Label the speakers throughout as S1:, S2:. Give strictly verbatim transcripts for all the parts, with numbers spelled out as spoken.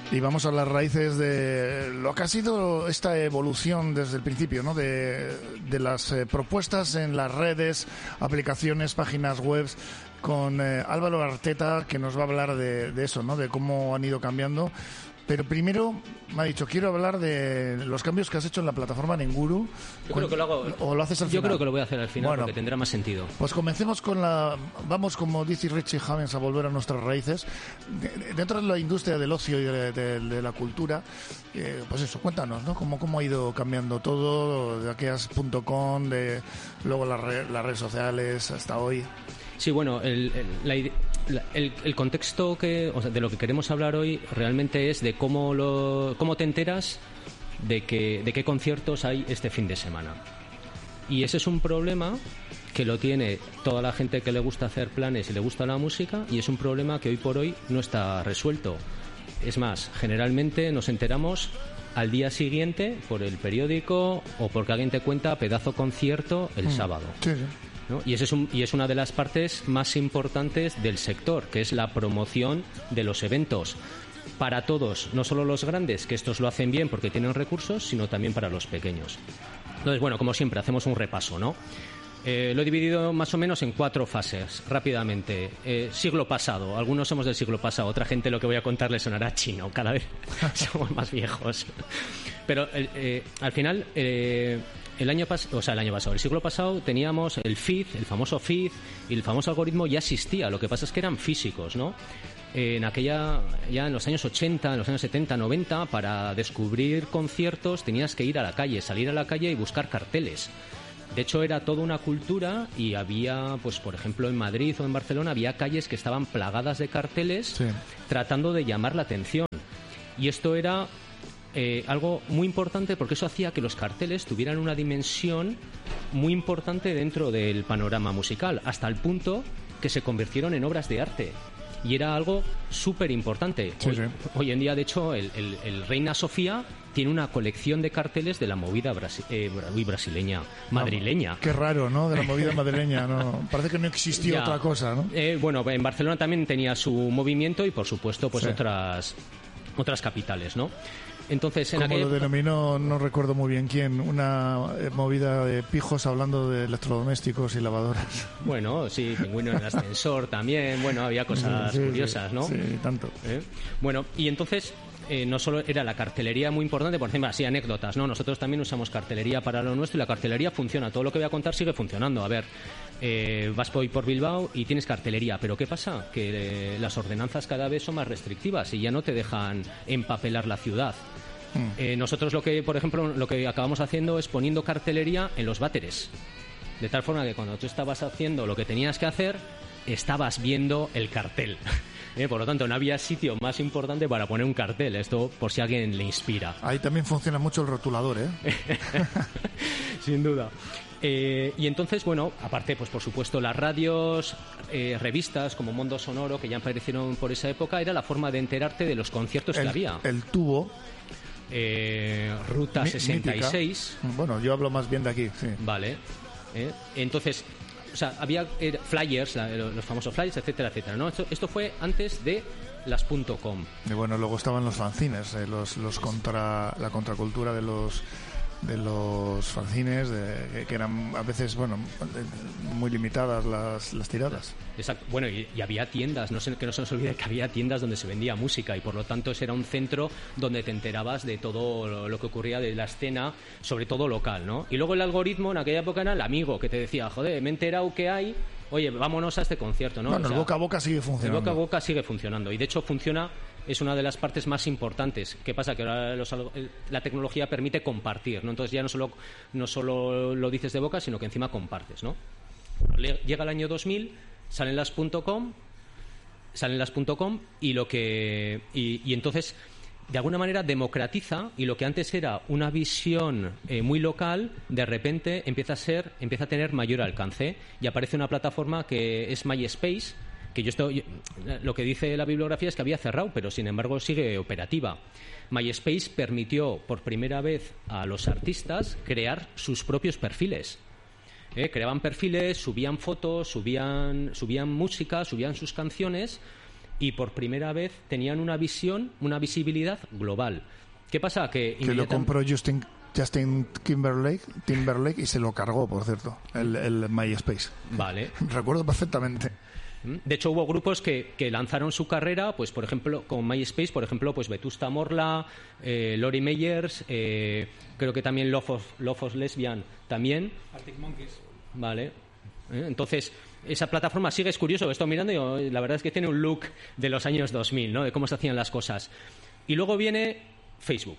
S1: Y vamos a las raíces de lo que ha sido esta evolución desde el principio, ¿no? De, de las eh, propuestas en las redes, aplicaciones, páginas web, con eh, Álvaro Arteta, que nos va a hablar de, de eso, ¿no? De cómo han ido cambiando. Pero primero me ha dicho, quiero hablar de los cambios que has hecho en la plataforma Nenguru.
S2: Yo creo que lo hago.
S1: ¿O lo haces al
S2: Yo
S1: final?
S2: creo que lo voy a hacer al final,
S1: bueno,
S2: porque tendrá más sentido.
S1: Pues comencemos con la... Vamos, como dice Richie Havens, a volver a nuestras raíces. De, dentro de la industria del ocio y de, de, de la cultura, eh, pues eso, cuéntanos, ¿no? Cómo, cómo ha ido cambiando todo, de aquellas punto com, de luego las, re, las redes sociales, hasta hoy.
S2: Sí, bueno, el, el, la, el, el contexto que, o sea, de lo que queremos hablar hoy realmente es de cómo lo, cómo te enteras de que de qué conciertos hay este fin de semana. Y ese es un problema que lo tiene toda la gente que le gusta hacer planes y le gusta la música, y es un problema que hoy por hoy no está resuelto. Es más, generalmente nos enteramos al día siguiente por el periódico o porque alguien te cuenta pedazo concierto el mm. sábado.
S1: Sí, sí.
S2: ¿No? Y, ese es un, y es una de las partes más importantes del sector, que es la promoción de los eventos para todos, no solo los grandes, que estos lo hacen bien porque tienen recursos, sino también para los pequeños. Entonces, bueno, como siempre, hacemos un repaso, ¿no? Eh, lo he dividido más o menos en cuatro fases, rápidamente. Eh, siglo pasado, algunos somos del siglo pasado, otra gente lo que voy a contar le sonará chino, cada vez somos más viejos. Pero eh, eh, al final... Eh, El año pasado, o sea, el año pasado, el siglo pasado teníamos el feed, el famoso feed, y el famoso algoritmo ya existía. Lo que pasa es que eran físicos, ¿no? En aquella, ya en los años ochenta, en los años setenta, noventa, para descubrir conciertos tenías que ir a la calle, salir a la calle y buscar carteles. De hecho, era toda una cultura y había, pues, por ejemplo, en Madrid o en Barcelona había calles que estaban plagadas de carteles, sí, tratando de llamar la atención. Y esto era Eh, algo muy importante porque eso hacía que los carteles tuvieran una dimensión muy importante dentro del panorama musical, hasta el punto que se convirtieron en obras de arte. Y era algo súper importante.
S1: Sí,
S2: hoy,
S1: sí.
S2: hoy en día, de hecho, el, el, el Reina Sofía tiene una colección de carteles de la movida brasi- eh, brasileña, madrileña.
S1: Ah, qué raro, ¿no? De la movida madrileña, ¿no? Parece que no existía
S2: ya.
S1: otra cosa, ¿no?
S2: Eh, bueno, en Barcelona también tenía su movimiento y, por supuesto, pues
S1: sí.
S2: otras, otras capitales, ¿no? Entonces, en
S1: como
S2: aquella...
S1: lo denominó, no recuerdo muy bien quién, una movida de pijos hablando de electrodomésticos y lavadoras.
S2: Bueno, sí, Pingüino en el ascensor también, bueno, había cosas
S1: sí, sí,
S2: curiosas, ¿no?
S1: Sí, tanto.
S2: ¿Eh? Bueno, y entonces... Eh, no solo era la cartelería muy importante, por ejemplo, así anécdotas, ¿no? Nosotros también usamos cartelería para lo nuestro y la cartelería funciona. Todo lo que voy a contar sigue funcionando. A ver, eh, vas hoy por Bilbao y tienes cartelería, pero ¿qué pasa? Que eh, las ordenanzas cada vez son más restrictivas y ya no te dejan empapelar la ciudad. Mm. Eh, nosotros lo que, por ejemplo, lo que acabamos haciendo es poniendo cartelería en los váteres. De tal forma que cuando tú estabas haciendo lo que tenías que hacer, estabas viendo el cartel. Eh, por lo tanto, no había sitio más importante para poner un cartel. Esto por si a alguien le inspira.
S1: Ahí también funciona mucho el rotulador, ¿eh?
S2: Sin duda. Eh, y entonces, bueno, aparte, pues por supuesto, las radios, eh, revistas como Mundo Sonoro, que ya aparecieron por esa época, era la forma de enterarte de los conciertos
S1: el,
S2: que había.
S1: El tubo.
S2: Eh, Ruta Mi, sesenta y seis.
S1: Mítica. Bueno, yo hablo más bien de aquí, sí.
S2: Vale. Eh, entonces... O sea, había eh, flyers, la, los famosos flyers, etcétera, etcétera, ¿no? Esto, esto fue antes de las .com.
S1: Y bueno, luego estaban los fanzines, eh, los, los contra, la contracultura de los de los fanzines, de, que eran a veces, bueno, muy limitadas las, las tiradas.
S2: Exacto. Bueno, y, y había tiendas, no sé, que no se nos olvide que había tiendas donde se vendía música y por lo tanto ese era un centro donde te enterabas de todo lo, lo que ocurría de la escena, sobre todo local, ¿no? Y luego el algoritmo en aquella época era el amigo que te decía, joder, me he enterado que hay, oye, vámonos a este concierto, ¿no?
S1: Bueno,
S2: o sea,
S1: el boca a boca sigue funcionando.
S2: El boca a boca sigue funcionando y de hecho funciona, es una de las partes más importantes. ¿Qué pasa? Que ahora los, la tecnología permite compartir, ¿no? Entonces ya no solo, no solo lo dices de boca, sino que encima compartes, ¿no? Llega el año dos mil, salen las .com, salen las .com y lo que y, y entonces de alguna manera democratiza, y lo que antes era una visión eh, muy local, de repente empieza a ser, empieza a tener mayor alcance y aparece una plataforma que es MySpace, que yo estoy, lo que dice la bibliografía es que había cerrado, pero sin embargo sigue operativa. MySpace permitió por primera vez a los artistas crear sus propios perfiles. Eh, creaban perfiles, subían fotos, subían, subían música, subían sus canciones, y por primera vez tenían una visión, una visibilidad global. ¿Qué pasa? Que,
S1: que lo compró Justin, Justin Timberlake, Timberlake y se lo cargó, por cierto, el, el MySpace.
S2: Vale.
S1: Recuerdo perfectamente.
S2: De hecho, hubo grupos que, que lanzaron su carrera, pues por ejemplo, con MySpace, por ejemplo, pues Vetusta Morla, eh, Lori Meyers, eh, creo que también Love of, Love of Lesbian también.
S3: Arctic Monkeys.
S2: Vale. ¿Eh? Entonces, esa plataforma sigue, es curioso, estoy mirando y oh, la verdad es que tiene un look de los años dos mil, ¿no? De cómo se hacían las cosas. Y luego viene Facebook.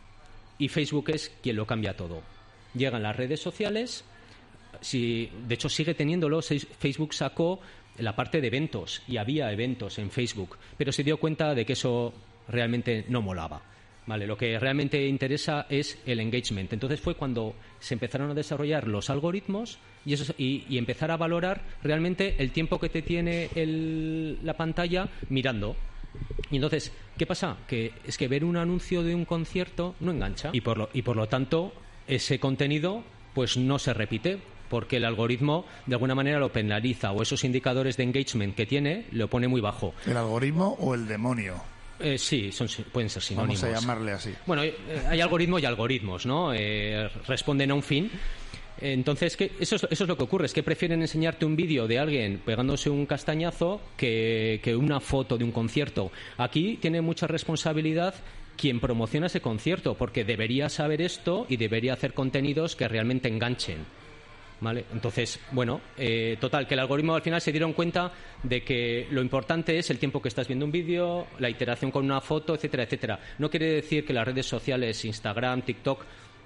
S2: Y Facebook es quien lo cambia todo. Llegan las redes sociales, si, de hecho sigue teniéndolo, Facebook sacó la parte de eventos y había eventos en Facebook, pero se dio cuenta de que eso realmente no molaba. Vale, lo que realmente interesa es el engagement. Entonces fue cuando se empezaron a desarrollar los algoritmos y, eso, y, y empezar a valorar realmente el tiempo que te tiene el, la pantalla mirando. Y entonces, ¿qué pasa? Que es que ver un anuncio de un concierto no engancha y por lo, y por lo tanto ese contenido pues no se repite, porque el algoritmo de alguna manera lo penaliza o esos indicadores de engagement que tiene lo pone muy bajo.
S1: ¿El algoritmo o el demonio?
S2: Eh, sí, son, pueden ser sinónimos.
S1: Vamos a llamarle así.
S2: Bueno, eh, hay algoritmos y algoritmos, ¿no? Eh, responden a un fin. Entonces, ¿qué? Eso, es, eso es lo que ocurre, es que prefieren enseñarte un vídeo de alguien pegándose un castañazo que, que una foto de un concierto. Aquí tiene mucha responsabilidad quien promociona ese concierto, porque debería saber esto y debería hacer contenidos que realmente enganchen. ¿Vale? Entonces, bueno, eh, total, que el algoritmo al final se dieron cuenta de que lo importante es el tiempo que estás viendo un vídeo, la iteración con una foto, etcétera, etcétera. No quiere decir que las redes sociales, Instagram, TikTok,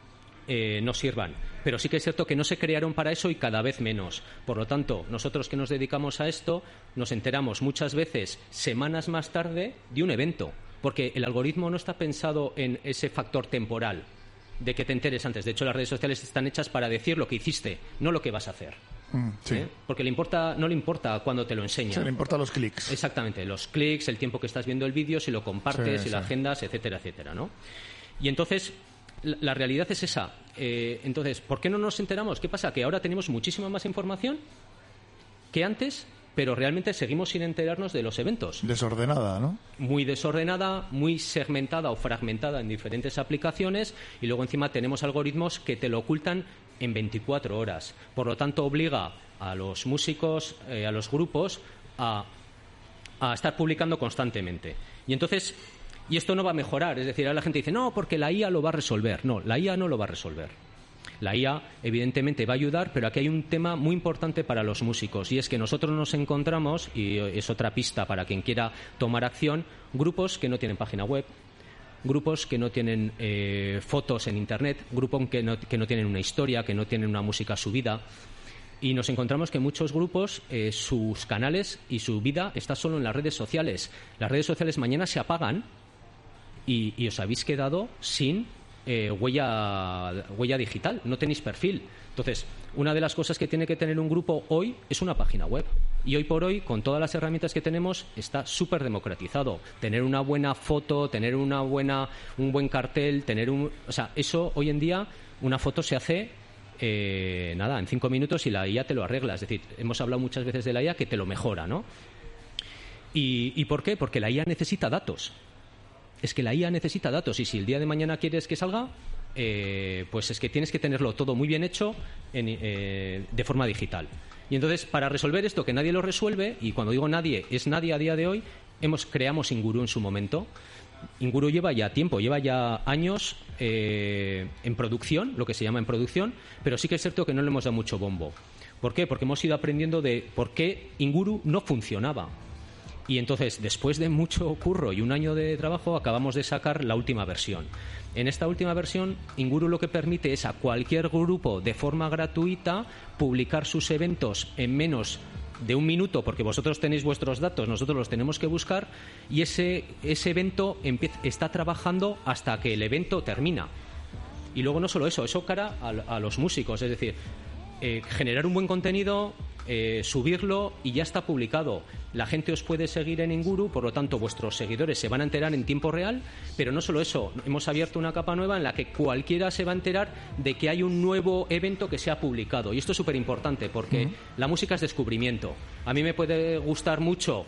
S2: Eh, no sirvan, pero sí que es cierto que no se crearon para eso y cada vez menos. Por lo tanto, nosotros que nos dedicamos a esto nos enteramos muchas veces semanas más tarde de un evento, porque el algoritmo no está pensado en ese factor temporal de que te enteres antes. De hecho, las redes sociales están hechas para decir lo que hiciste, no lo que vas a hacer.
S1: Mm, sí.
S2: ¿Eh? Porque le importa, no le importa cuando te lo enseña.
S1: Sí, le importan los clics.
S2: Exactamente, los clics, el tiempo que estás viendo el vídeo, si lo compartes,
S1: sí,
S2: si lo
S1: sí.
S2: agendas, etcétera, etcétera, ¿no? Y entonces la, la realidad es esa. Eh, entonces, ¿por qué no nos enteramos? ¿Qué pasa? Que ahora tenemos muchísima más información que antes, pero realmente seguimos sin enterarnos de los eventos.
S1: Desordenada, ¿no?
S2: Muy desordenada, muy segmentada o fragmentada en diferentes aplicaciones, y luego encima tenemos algoritmos que te lo ocultan en veinticuatro horas. Por lo tanto, obliga a los músicos, eh, a los grupos, a, a estar publicando constantemente. Y entonces, y esto no va a mejorar. Es decir, ahora la gente dice, no, porque la I A lo va a resolver. No, la I A no lo va a resolver. La I A, evidentemente, va a ayudar, pero aquí hay un tema muy importante para los músicos, y es que nosotros nos encontramos, y es otra pista para quien quiera tomar acción, grupos que no tienen página web, grupos que no tienen eh, fotos en Internet, grupos que no, que no tienen una historia, que no tienen una música subida. Y nos encontramos que muchos grupos, eh, sus canales y su vida está solo en las redes sociales. Las redes sociales mañana se apagan y, y os habéis quedado sin eh, huella, huella digital, no tenéis perfil. Entonces, una de las cosas que tiene que tener un grupo hoy es una página web. Y hoy por hoy, con todas las herramientas que tenemos, está súper democratizado. Tener una buena foto, tener una buena, un buen cartel, tener un... O sea, eso hoy en día, una foto se hace... Eh, nada, en cinco minutos y la I A te lo arregla. Es decir, hemos hablado muchas veces de la I A que te lo mejora, ¿no? ¿Y, y por qué? Porque la I A necesita datos. Es que la I A necesita datos, y si el día de mañana quieres que salga, eh, pues es que tienes que tenerlo todo muy bien hecho en, eh, de forma digital. Y entonces, para resolver esto, que nadie lo resuelve, y cuando digo nadie, es nadie a día de hoy, hemos creamos Inguru en su momento. Inguru lleva ya tiempo, lleva ya años eh, en producción, lo que se llama en producción, pero sí que es cierto que no le hemos dado mucho bombo. ¿Por qué? Porque hemos ido aprendiendo de por qué Inguru no funcionaba. Y entonces, después de mucho curro y un año de trabajo, acabamos de sacar la última versión. En esta última versión, Inguru lo que permite es a cualquier grupo, de forma gratuita, publicar sus eventos en menos de un minuto, porque vosotros tenéis vuestros datos, nosotros los tenemos que buscar, y ese, ese evento empieza, está trabajando hasta que el evento termina. Y luego no solo eso, eso cara a, a los músicos, es decir, eh, generar un buen contenido, eh, subirlo y ya está publicado. La gente os puede seguir en Inguru, por lo tanto vuestros seguidores se van a enterar en tiempo real, pero no solo eso, hemos abierto una capa nueva en la que cualquiera se va a enterar de que hay un nuevo evento que se ha publicado, y esto es súper importante porque uh-huh. la música es descubrimiento. A mí me puede gustar mucho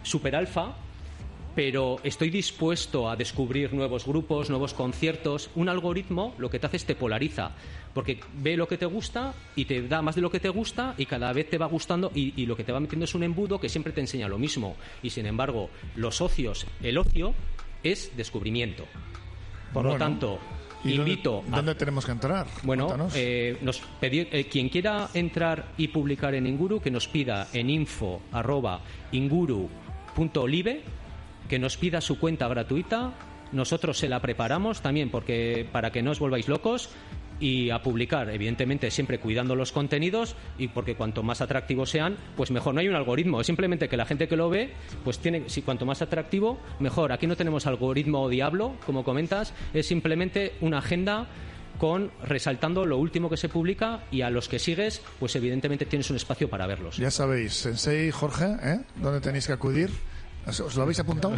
S2: super alfa, pero estoy dispuesto a descubrir nuevos grupos, nuevos conciertos. Un algoritmo lo que te hace es te polariza, porque ve lo que te gusta y te da más de lo que te gusta y cada vez te va gustando y, y lo que te va metiendo es un embudo que siempre te enseña lo mismo. Y sin embargo, los ocios, el ocio es descubrimiento. Por
S1: bueno,
S2: lo tanto, invito
S1: dónde, a... ¿Dónde tenemos que entrar?
S2: Bueno, eh, nos pedir, eh, quien quiera entrar y publicar en Inguru, que nos pida en info arroba inguru punto live, que nos pida su cuenta gratuita, nosotros se la preparamos también porque para que no os volváis locos, y a publicar, evidentemente siempre cuidando los contenidos, y porque cuanto más atractivos sean, pues mejor. No hay un algoritmo, es simplemente que la gente que lo ve, pues tiene, si cuanto más atractivo, mejor. Aquí no tenemos algoritmo o diablo, como comentas, es simplemente una agenda con resaltando lo último que se publica, y a los que sigues, pues evidentemente tienes un espacio para verlos.
S1: Ya sabéis, Sensei, Jorge, ¿eh? ¿Dónde tenéis que acudir? ¿Os lo habéis apuntado?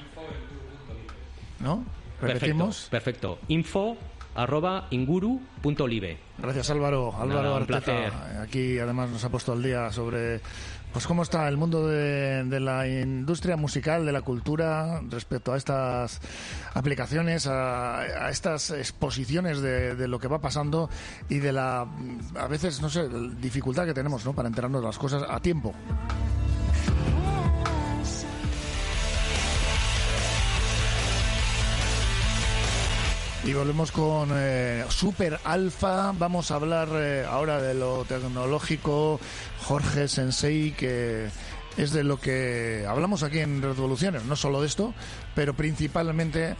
S1: ¿No? ¿Repetimos?
S2: Perfecto, perfecto. Info arroba inguru punto live.
S1: Gracias, Álvaro. Álvaro
S2: Nada,
S1: Arteta.
S2: placer.
S1: Aquí además nos ha puesto al día sobre pues cómo está el mundo de, de la industria musical, de la cultura, respecto a estas aplicaciones, a, a estas exposiciones de, de lo que va pasando y de la, a veces, no sé, dificultad que tenemos, ¿no?, para enterarnos de las cosas a tiempo. Y volvemos con eh, Super Alfa. Vamos a hablar eh, ahora de lo tecnológico. Jorge Sensei, que es de lo que hablamos aquí en Revoluciones, no solo de esto, pero principalmente.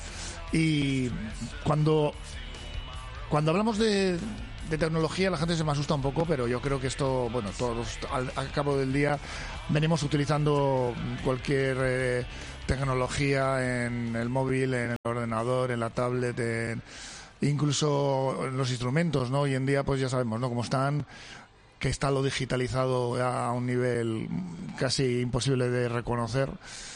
S1: Y cuando, cuando hablamos de, de tecnología, la gente se me asusta un poco, pero yo creo que esto, bueno, todos al, al cabo del día venimos utilizando cualquier eh, tecnología en el móvil, en el ordenador, en la tablet, en, incluso en los instrumentos, ¿no? Hoy en día, pues ya sabemos, ¿no?, cómo están, que está lo digitalizado a un nivel casi imposible de reconocer.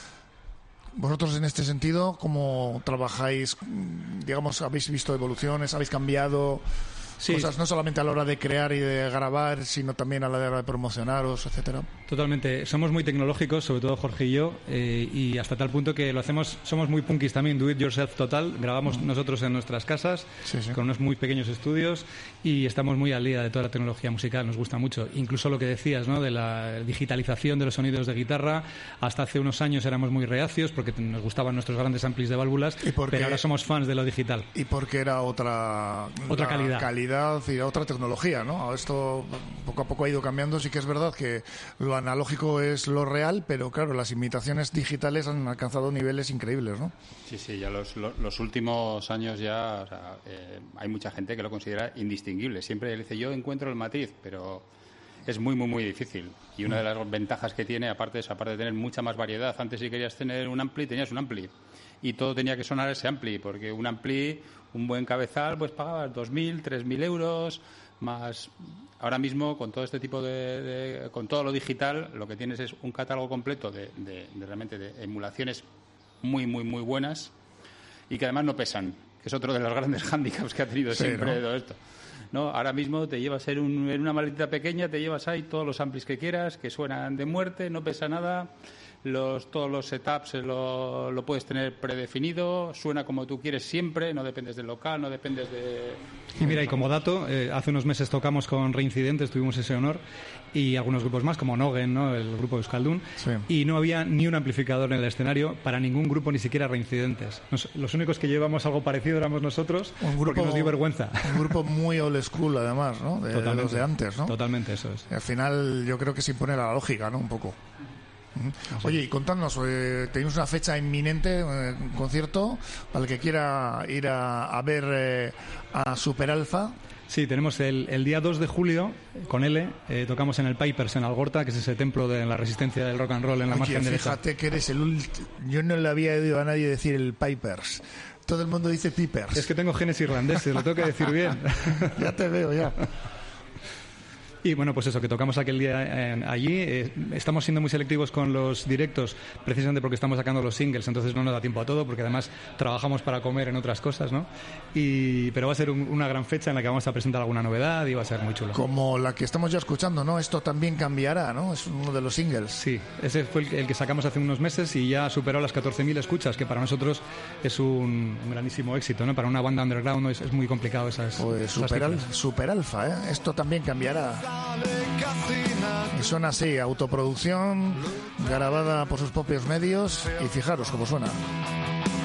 S1: Vosotros, en este sentido, ¿cómo trabajáis? Digamos, ¿habéis visto evoluciones? ¿Habéis cambiado sí. cosas, no solamente a la hora de crear y de grabar, sino también a la hora de promocionaros, etcétera?
S3: Totalmente. Somos muy tecnológicos, sobre todo Jorge y yo, eh, y hasta tal punto que lo hacemos, somos muy punkis también, do it yourself total. Grabamos mm. nosotros en nuestras casas, sí, sí. con unos muy pequeños estudios, y estamos muy al día de toda la tecnología musical, nos gusta mucho. Incluso lo que decías, ¿no?, de la digitalización de los sonidos de guitarra. Hasta hace unos años éramos muy reacios porque nos gustaban nuestros grandes amplis de válvulas, pero ahora somos fans de lo digital.
S1: Y porque era otra,
S3: otra calidad.
S1: calidad y otra tecnología, ¿no? Esto poco a poco ha ido cambiando. Sí que es verdad que lo analógico es lo real, pero claro, las imitaciones digitales han alcanzado niveles increíbles, ¿no?
S4: Sí, sí, ya los, los, los últimos años ya, o sea, eh, hay mucha gente que lo considera indistinguible. Siempre le dice, yo encuentro el matiz, pero es muy, muy, muy difícil. Y una de las ventajas que tiene, aparte es, aparte de tener mucha más variedad, antes si querías tener un ampli, tenías un ampli. Y todo tenía que sonar ese ampli, porque un ampli, un buen cabezal, pues pagabas dos mil, tres mil euros, más. Ahora mismo, con todo este tipo de, de, con todo lo digital, lo que tienes es un catálogo completo de, de, de realmente de emulaciones muy, muy, muy buenas, y que además no pesan, que es otro de los grandes hándicaps que ha tenido sí, siempre, ¿no?, todo esto. No, ahora mismo te llevas en, un, en una maletita pequeña, te llevas ahí todos los amplis que quieras, que suenan de muerte, no pesa nada. Los, todos los setups lo, lo puedes tener predefinido, suena como tú quieres siempre, no dependes del local, no dependes de...
S3: Y mira, y como dato, eh, hace unos meses tocamos con Reincidentes, tuvimos ese honor, y algunos grupos más, como Nogen, ¿no?, el grupo de Euskaldun, sí. y no había ni un amplificador en el escenario para ningún grupo, ni siquiera Reincidentes. Nos, los únicos que llevamos algo parecido éramos nosotros, un grupo, porque nos dio vergüenza.
S1: Un grupo muy old school, además, ¿no?, de, de los de antes, ¿no?
S3: Totalmente, eso es.
S1: Y al final yo creo que se impone la lógica, ¿no?, un poco. Oye, y contadnos, eh, tenéis una fecha inminente, eh, un concierto para el que quiera ir a, a ver eh, a Super Alfa.
S3: Sí, tenemos el, el día dos de julio con L, eh, tocamos en el Pipers en Algorta, que es ese templo de la resistencia del rock and roll en la
S1: Oye,
S3: margen derecha.
S1: Fíjate que eres el último. Yo no le había oído a nadie decir el Pipers. Todo el mundo dice Pipers.
S3: Es que tengo genes irlandeses, lo tengo que decir bien.
S1: Ya te veo, ya.
S3: Y bueno, pues eso, que tocamos aquel día eh, allí. Eh, estamos siendo muy selectivos con los directos, precisamente porque estamos sacando los singles, entonces no nos da tiempo a todo, porque además trabajamos para comer en otras cosas, ¿no? Y, pero va a ser un, una gran fecha en la que vamos a presentar alguna novedad y va a ser muy chulo.
S1: Como la que estamos ya escuchando, ¿no? Esto también cambiará, ¿no? Es uno de los singles.
S3: Sí, ese fue el, el que sacamos hace unos meses y ya superó las catorce mil escuchas, que para nosotros es un, un grandísimo éxito, ¿no? Para una banda underground es, es muy complicado esas,
S1: pues
S3: esas
S1: super, al,
S3: cifras.
S1: super alfa, ¿eh? Esto también cambiará. Y suena así, autoproducción, grabada por sus propios medios, y fijaros cómo suena.